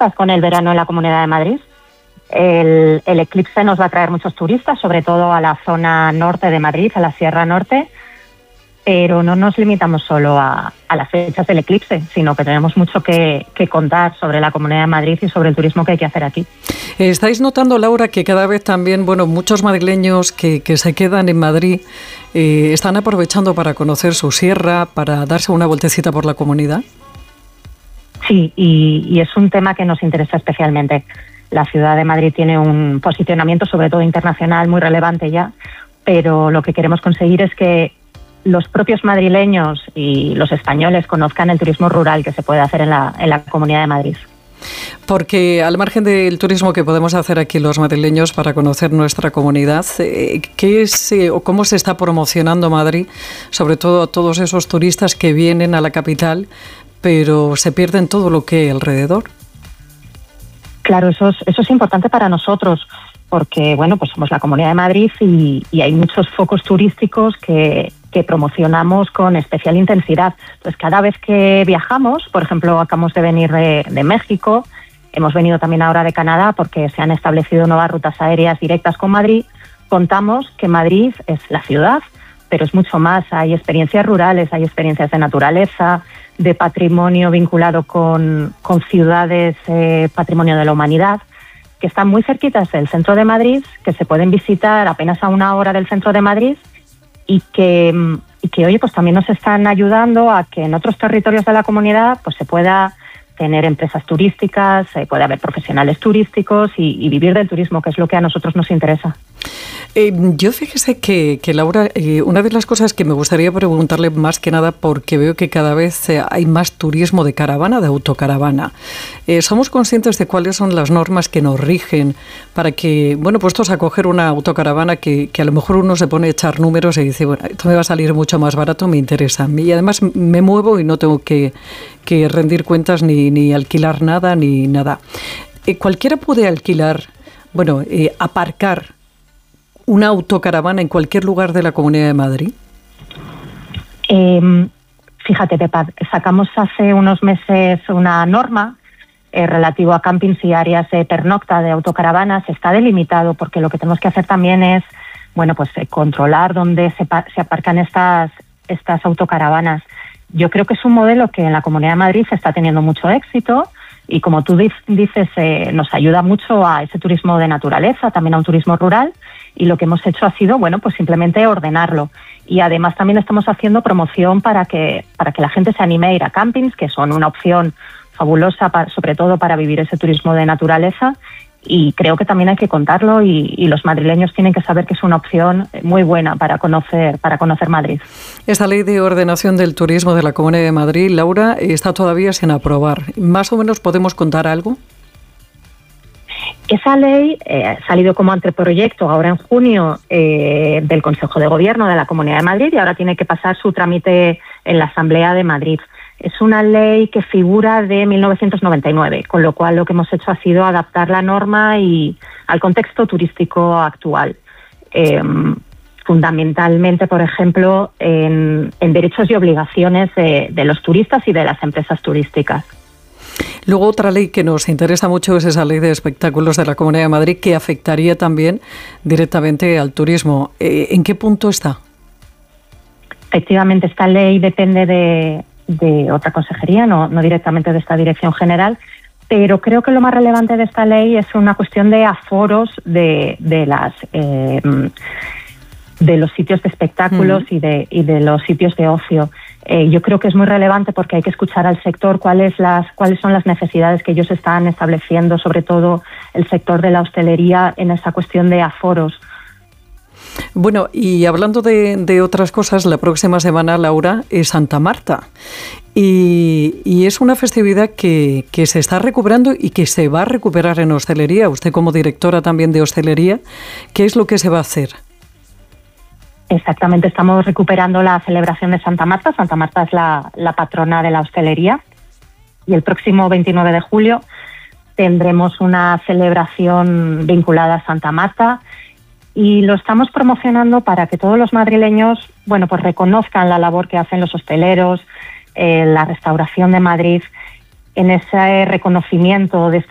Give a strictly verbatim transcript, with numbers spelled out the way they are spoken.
turistas con el verano en la Comunidad de Madrid. El, el eclipse nos va a traer muchos turistas, sobre todo a la zona norte de Madrid, a la Sierra Norte, pero no nos limitamos solo a, a las fechas del eclipse, sino que tenemos mucho que, que contar sobre la Comunidad de Madrid y sobre el turismo que hay que hacer aquí. ¿Estáis notando, Laura, que cada vez también, bueno, muchos madrileños que, que se quedan en Madrid eh, están aprovechando para conocer su sierra, para darse una vueltecita por la comunidad? Sí, y, y es un tema que nos interesa especialmente. La ciudad de Madrid tiene un posicionamiento, sobre todo internacional, muy relevante ya, pero lo que queremos conseguir es que los propios madrileños y los españoles conozcan el turismo rural que se puede hacer en la, en la Comunidad de Madrid. Porque al margen del turismo que podemos hacer aquí los madrileños para conocer nuestra comunidad, ¿qué es o cómo se está promocionando Madrid, sobre todo a todos esos turistas que vienen a la capital, pero se pierden todo lo que hay alrededor? Claro, eso es, eso es importante para nosotros, porque bueno, pues somos la Comunidad de Madrid y, y hay muchos focos turísticos que, que promocionamos con especial intensidad. Entonces, cada vez que viajamos, por ejemplo, acabamos de venir de, de México, hemos venido también ahora de Canadá porque se han establecido nuevas rutas aéreas directas con Madrid, contamos que Madrid es la ciudad, pero es mucho más. Hay experiencias rurales, hay experiencias de naturaleza, de patrimonio vinculado con, con ciudades, eh, patrimonio de la humanidad, que están muy cerquitas del centro de Madrid, que se pueden visitar apenas a una hora del centro de Madrid y que, y que oye, pues también nos están ayudando a que en otros territorios de la comunidad pues se pueda tener empresas turísticas, eh, puede haber profesionales turísticos y, y vivir del turismo, que es lo que a nosotros nos interesa. Eh, yo fíjese que, que Laura, eh, una de las cosas que me gustaría preguntarle más que nada, porque veo que cada vez eh, hay más turismo de caravana, de autocaravana. Eh, ¿Somos conscientes de cuáles son las normas que nos rigen para que, bueno, puestos a coger una autocaravana que, que a lo mejor uno se pone a echar números y dice, bueno, esto me va a salir mucho más barato, me interesa. Y además me muevo y no tengo que, que rendir cuentas ni, ni alquilar nada, ni nada. Eh, ¿Cualquiera puede alquilar, bueno, eh, aparcar una autocaravana en cualquier lugar de la Comunidad de Madrid? Eh, fíjate, Pepa, sacamos hace unos meses una norma eh, relativo a campings y áreas de pernocta de autocaravanas. Está delimitado porque lo que tenemos que hacer también es, bueno, pues eh, controlar dónde se, se aparcan estas, estas autocaravanas. Yo creo que es un modelo que en la Comunidad de Madrid está teniendo mucho éxito y, como tú dices, eh, nos ayuda mucho a ese turismo de naturaleza, también a un turismo rural. Y lo que hemos hecho ha sido, bueno, pues simplemente ordenarlo. Y además también estamos haciendo promoción para que para que la gente se anime a ir a campings, que son una opción fabulosa, para, sobre todo para vivir ese turismo de naturaleza. Y creo que también hay que contarlo y, y los madrileños tienen que saber que es una opción muy buena para conocer, para conocer Madrid. Esta ley de ordenación del turismo de la Comunidad de Madrid, Laura, está todavía sin aprobar. ¿Más o menos podemos contar algo? Esa ley eh, ha salido como anteproyecto ahora en junio eh, del Consejo de Gobierno de la Comunidad de Madrid y ahora tiene que pasar su trámite en la Asamblea de Madrid. Es una ley que figura de mil novecientos noventa y nueve, con lo cual lo que hemos hecho ha sido adaptar la norma y al contexto turístico actual. Eh, fundamentalmente, por ejemplo, en, en derechos y obligaciones de, de los turistas y de las empresas turísticas. Luego, otra ley que nos interesa mucho es esa ley de espectáculos de la Comunidad de Madrid, que afectaría también directamente al turismo. Eh, ¿En qué punto está? Efectivamente, esta ley depende de, de otra consejería, no, no directamente de esta Dirección General, pero creo que lo más relevante de esta ley es una cuestión de aforos de, de las... Eh, de los sitios de espectáculos mm. y, de, y de los sitios de ocio. Eh, yo creo que es muy relevante porque hay que escuchar al sector cuáles las cuáles son las necesidades que ellos están estableciendo, sobre todo el sector de la hostelería, en esa cuestión de aforos. Bueno, y hablando de, de otras cosas, la próxima semana, Laura, es Santa Marta. Y, y es una festividad que, que se está recuperando y que se va a recuperar en hostelería. Usted, como directora también de hostelería, ¿qué es lo que se va a hacer? Exactamente, estamos recuperando la celebración de Santa Marta. Santa Marta es la, la patrona de la hostelería y el próximo veintinueve de julio tendremos una celebración vinculada a Santa Marta y lo estamos promocionando para que todos los madrileños, bueno, pues reconozcan la labor que hacen los hosteleros, eh, la restauración de Madrid, en ese reconocimiento de